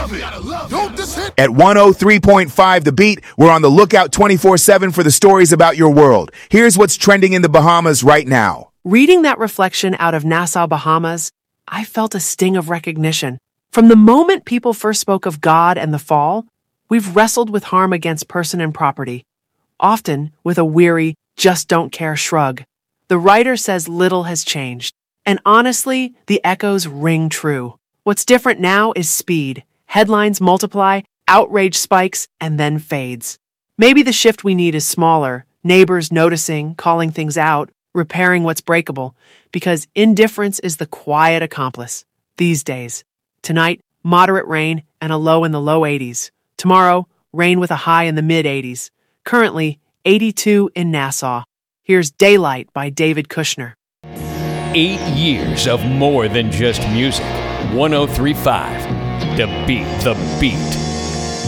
At 103.5 The Beat, we're on the lookout 24/7 for the stories about your world. Here's what's trending in the Bahamas right now. Reading that reflection out of Nassau, Bahamas, I felt a sting of recognition. From the moment people first spoke of God and the fall, we've wrestled with harm against person and property, often with a weary, just don't care shrug. The writer says little has changed, and honestly, the echoes ring true. What's different now is speed. Headlines multiply, outrage spikes, and then fades. Maybe the shift we need is smaller, neighbors noticing, calling things out, repairing what's breakable, because indifference is the quiet accomplice these days. Tonight, moderate rain and a low in the low 80s. Tomorrow, rain with a high in the mid-80s. Currently, 82 in Nassau. Here's Daylight by David Kushner. 8 years of more than just music. 103.5 The Beat.